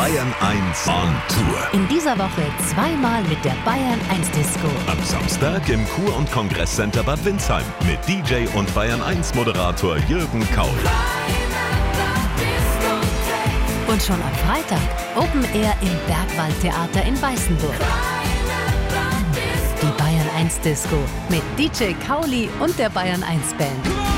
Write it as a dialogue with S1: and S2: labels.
S1: Bayern 1 on Tour.
S2: In dieser Woche zweimal mit der Bayern 1 Disco.
S1: Am Samstag im Kur- und Kongresscenter Bad Windsheim mit DJ und Bayern 1 Moderator Jürgen Kaul.
S2: Und schon am Freitag Open Air im Bergwaldtheater in Weißenburg. Die Bayern 1 Disco mit DJ Kauli und der Bayern 1 Band.